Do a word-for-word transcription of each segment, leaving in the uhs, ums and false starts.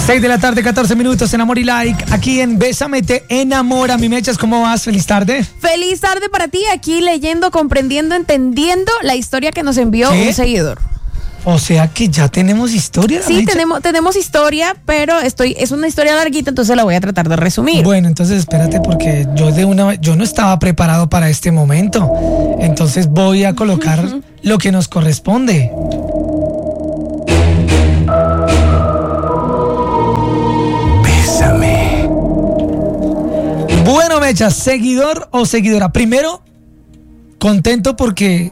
seis de la tarde, catorce minutos en Amor y Like. Aquí en Bésame te enamora. Mi Mechas, ¿cómo vas? Feliz tarde. Feliz tarde para ti. Aquí leyendo, comprendiendo, entendiendo la historia que nos envió ¿Qué? un seguidor. O sea que ya tenemos historia. Sí, Mecha. tenemos, tenemos historia, pero estoy, es una historia larguita, entonces la voy a tratar de resumir. Bueno, entonces espérate porque yo de una yo no estaba preparado para este momento. Entonces voy a colocar uh-huh. lo que nos corresponde. Bésame. Bueno, Mecha, ¿seguidor o seguidora? Primero, contento porque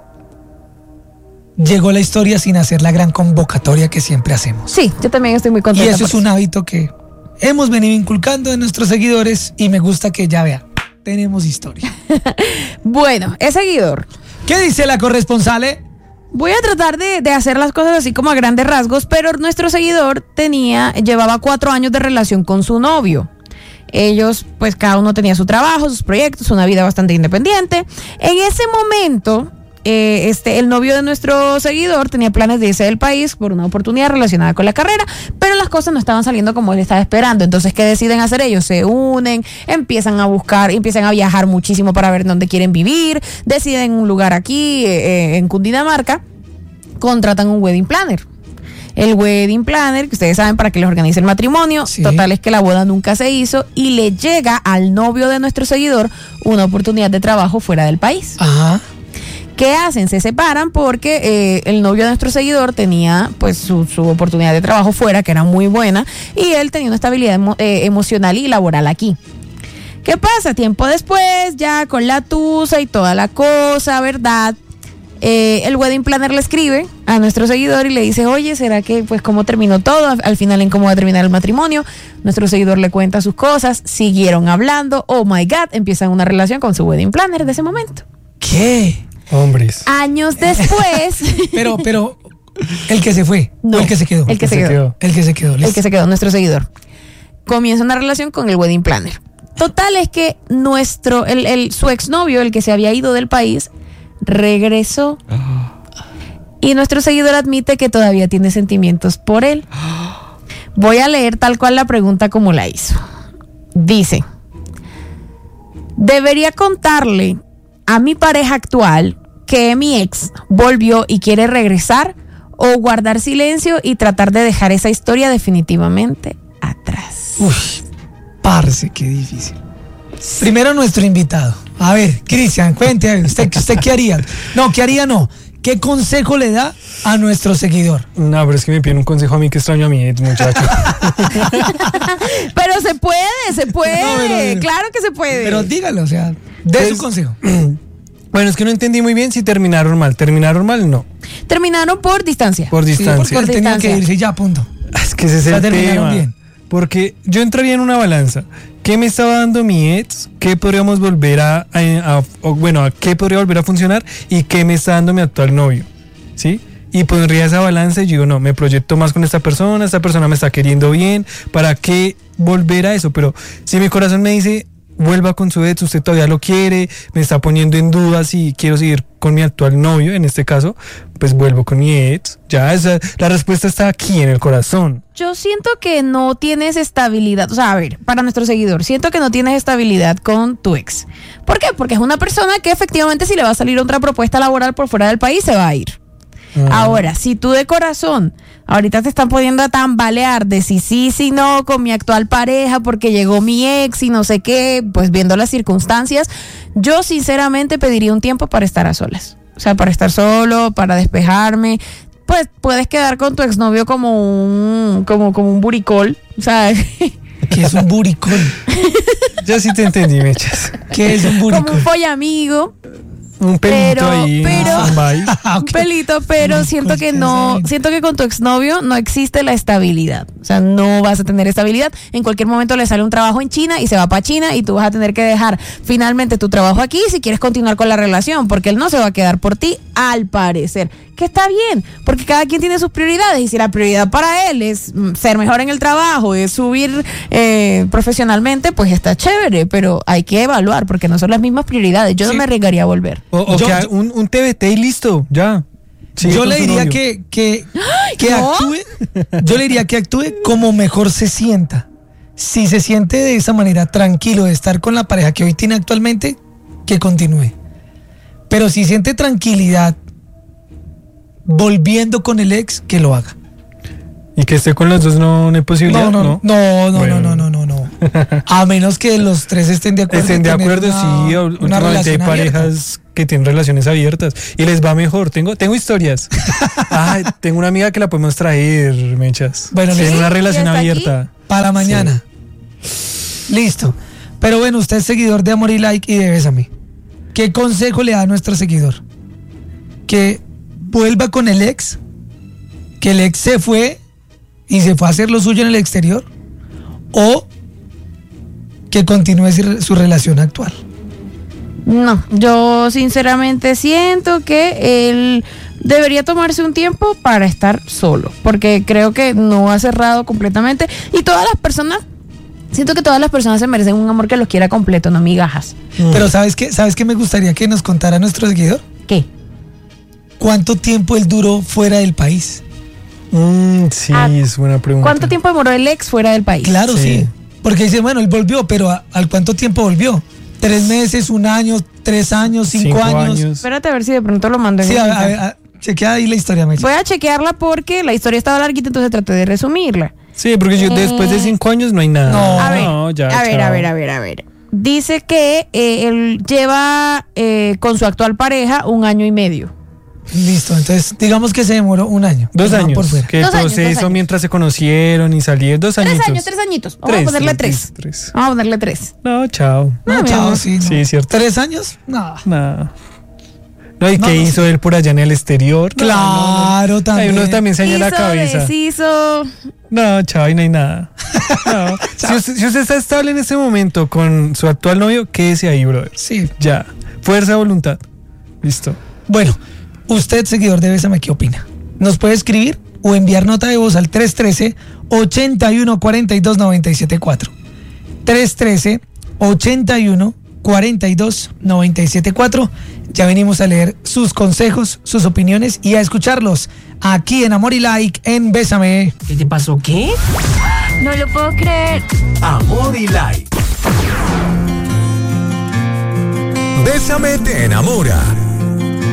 llegó la historia sin hacer la gran convocatoria que siempre hacemos. Sí, yo también estoy muy contenta. Y eso es un hábito que hemos venido inculcando en nuestros seguidores y me gusta que ya vea, tenemos historia. Bueno, es seguidor. ¿Qué dice la corresponsal? Voy a tratar de, de hacer las cosas así como a grandes rasgos, pero nuestro seguidor tenía, llevaba cuatro años de relación con su novio. Ellos, pues cada uno tenía su trabajo, sus proyectos, una vida bastante independiente. En ese momento, eh, este, el novio de nuestro seguidor tenía planes de irse del país por una oportunidad relacionada con la carrera, pero las cosas no estaban saliendo como él estaba esperando. Entonces, ¿qué deciden hacer ellos? Se unen, empiezan a buscar, empiezan a viajar muchísimo para ver dónde quieren vivir, deciden un lugar aquí, eh, en Cundinamarca, contratan un wedding planner. El wedding planner, que ustedes saben para que les organice el matrimonio, sí. Total es que la boda nunca se hizo y le llega al novio de nuestro seguidor una oportunidad de trabajo fuera del país. Ajá. ¿Qué hacen? Se separan porque eh, el novio de nuestro seguidor tenía pues su, su oportunidad de trabajo fuera, que era muy buena, y él tenía una estabilidad emo- eh, emocional y laboral aquí. ¿Qué pasa? Tiempo después, ya con la tusa y toda la cosa, ¿verdad? Eh, el wedding planner le escribe a nuestro seguidor y le dice, oye, ¿será que pues cómo terminó todo? Al final, ¿en cómo va a terminar el matrimonio? Nuestro seguidor le cuenta sus cosas, siguieron hablando, oh my God, empiezan una relación con su wedding planner de ese momento. ¿Qué? Hombres. Años después. pero, pero, el que se fue, no, o el que se quedó. El que, el que se, se quedó. quedó. El que se quedó. El que se quedó, nuestro seguidor. Comienza una relación con el wedding planner. Total es que nuestro, el, el, su exnovio, el que se había ido del país, regresó. Oh. Y nuestro seguidor admite que todavía tiene sentimientos por él. Oh. Voy a leer tal cual la pregunta como la hizo. Dice: ¿debería contarle a mi pareja actual que mi ex volvió y quiere regresar, o guardar silencio y tratar de dejar esa historia definitivamente atrás? Uy, parce, qué difícil. Primero nuestro invitado. A ver, Cristian, cuente, ¿usted, ¿usted qué haría? No, ¿qué haría? No. ¿Qué consejo le da a nuestro seguidor? No, pero es que me piden un consejo a mí que extraño a mi muchacho. Pero se puede, se puede. No, pero, pero, claro que se puede. Pero dígalo, o sea, dé pues, su consejo. Bueno, es que no entendí muy bien si terminaron mal. ¿Terminaron mal? No. Terminaron por distancia. Por distancia. Sí, porque él tenía que irse ya, punto. Es que ese es o sea, el terminaron tema. Bien. Porque yo entraría en una balanza. ¿Qué me estaba dando mi ex? ¿Qué podríamos volver a, a, a, a bueno, a qué podría volver a funcionar? ¿Y qué me está dando mi actual novio? ¿Sí? Y pondría esa balanza y digo, no, me proyecto más con esta persona, esta persona me está queriendo bien, ¿para qué volver a eso? Pero si mi corazón me dice, vuelva con su ex, usted todavía lo quiere, me está poniendo en duda si quiero seguir con mi actual novio, en este caso, pues vuelvo con mi ex. Ya, esa, la respuesta está aquí en el corazón. Yo siento que no tienes estabilidad, o sea, a ver, para nuestro seguidor, siento que no tienes estabilidad con tu ex. ¿Por qué? Porque es una persona que efectivamente si le va a salir otra propuesta laboral por fuera del país, se va a ir. Ah. Ahora, si tú de corazón ahorita te están poniendo a tambalear de si sí, si no con mi actual pareja porque llegó mi ex y no sé qué, pues viendo las circunstancias, yo sinceramente pediría un tiempo para estar a solas. O sea, para estar solo, para despejarme. Pues puedes quedar con tu exnovio como un como, como un buricol, o sea... ¿Qué es un buricol? Yo sí te entendí, Mechas. ¿Qué es un buricol? Como un follamigo. Un pelito pero, ahí, pero, un, okay. un pelito, pero siento que no, siento que con tu exnovio no existe la estabilidad. O sea, no vas a tener estabilidad. En cualquier momento le sale un trabajo en China y se va para China y tú vas a tener que dejar finalmente tu trabajo aquí si quieres continuar con la relación, porque él no se va a quedar por ti, al parecer. Que está bien, porque cada quien tiene sus prioridades y si la prioridad para él es ser mejor en el trabajo, es subir eh, profesionalmente, pues está chévere, pero hay que evaluar porque no son las mismas prioridades. Yo sí. no me arriesgaría a volver. O, o yo, que un, un T B T y listo, ya. Sí, yo con le su diría novio. que, que, que ¿no? actúe, yo le diría que actúe como mejor se sienta. Si se siente de esa manera tranquilo de estar con la pareja que hoy tiene actualmente, que continúe. Pero si siente tranquilidad volviendo con el ex, que lo haga. Y que esté con los dos no, no hay posibilidad, No, ¿no? no, no, no, Bueno. no, no, no, no. A menos que los tres estén de acuerdo. Estén de en tener acuerdo, una- sí. una Últimamente hay relación abierta. parejas que tienen relaciones abiertas y les va mejor. Tengo, tengo historias. Ay, tengo una amiga que la podemos traer, mechas. Bueno, Tiene listo. una relación ¿Y está aquí? abierta. Para mañana. Listo. Pero bueno, usted es seguidor de Amor y Like y de Bésame. ¿Qué consejo le da a nuestro seguidor? Que vuelva con el ex, que el ex se fue y se fue a hacer lo suyo en el exterior, o que continúe su su relación actual. No, yo sinceramente siento que él debería tomarse un tiempo para estar solo, porque creo que no ha cerrado completamente y todas las personas, siento que todas las personas se merecen un amor que los quiera completo, no migajas. Pero ¿sabes qué? ¿Sabes qué me gustaría que nos contara nuestro seguidor? ¿Qué? ¿Cuánto tiempo él duró fuera del país? Mm, sí, Ah, es buena pregunta. ¿Cuánto tiempo demoró el ex fuera del país? Claro, sí. Sí. Porque dice, bueno, él volvió, pero ¿a- ¿al cuánto tiempo volvió? ¿Tres meses, un año, tres años, cinco, años? Espérate a ver si de pronto lo mando en Sí, un a, mensaje. a, a- chequea ahí la historia, Mecha. Voy a chequearla porque la historia estaba larguita, entonces traté de resumirla. Sí, porque yo, Eh, después de cinco años no hay nada. No. A ver, No, ya, a ver, chao. a ver, a ver, a ver. Dice que eh, él lleva eh, con su actual pareja un año y medio. Listo, entonces digamos que se demoró un año. Dos No, años. por fuera. Que el Dos años, dos proceso años. mientras se conocieron y salieron. Dos Tres añitos. años, tres añitos. Vamos Tres, a ponerle tres, tres. tres. Vamos a ponerle tres. No, chao. No, Ah, mi chao, amor. sí. no. Sí, cierto. ¿Tres años? No. No. No, ¿y No, qué no, hizo él por allá en el exterior? No, Claro, no, no. también. Hay unos también se daña la Hizo, cabeza. deshizo. No, chao, y no hay nada. No. si, usted, si usted está estable en este momento con su actual novio, quédese ahí, brother. Sí. Ya. Fuerza de voluntad. Listo. Bueno, usted, seguidor de Bésame, ¿qué opina? Nos puede escribir o enviar nota de voz al tres uno tres, ocho uno cuatro dos, nueve siete cuatro. tres uno tres, ocho uno cuatro dos, nueve siete cuatro. Ya venimos a leer sus consejos, sus opiniones y a escucharlos aquí en Amor y Like en Bésame. ¿Qué te pasó? ¿Qué? No lo puedo creer. Amor y Like. Bésame te enamora.